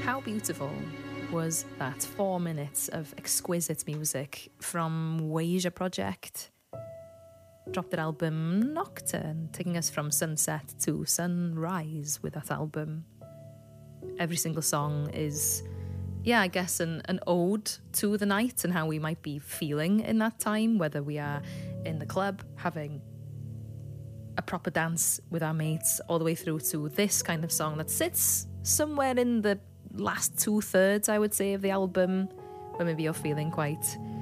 How beautiful was that 4 minutes of exquisite music from Wasia Project? Dropped their album Nocturne, taking us from sunset to sunrise with that album. Every single song is, I guess an ode to the night and how we might be feeling in that time, whether we are in the club having a proper dance with our mates, all the way through to this kind of song that sits somewhere in the last 2/3, I would say, of the album, where maybe you're feeling quite